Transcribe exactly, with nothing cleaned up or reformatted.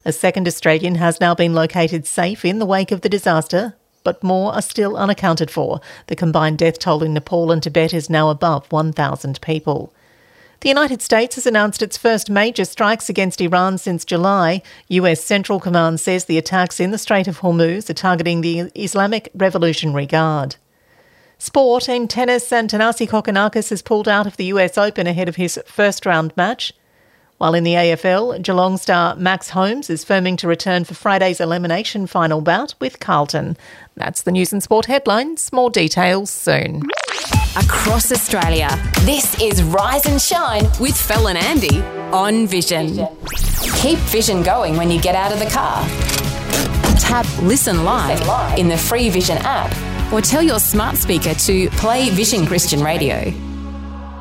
A second Australian has now been located safe in the wake of the disaster, but more are still unaccounted for. The combined death toll in Nepal and Tibet is now above one thousand people. The United States has announced its first major strikes against Iran since July. U S Central Command says the attacks in the Strait of Hormuz are targeting the Islamic Revolutionary Guard. Sport. In tennis, Thanasi Kokkinakis has pulled out of the U S Open ahead of his first-round match. While in the A F L, Geelong star Max Holmes is firming to return for Friday's elimination final bout with Carlton. That's the news and sport headlines. More details soon. Across Australia, this is Rise and Shine with Fel and Andy on Vision. Keep Vision going when you get out of the car. Tap Listen Live in the free Vision app or tell your smart speaker to play Vision Christian Radio.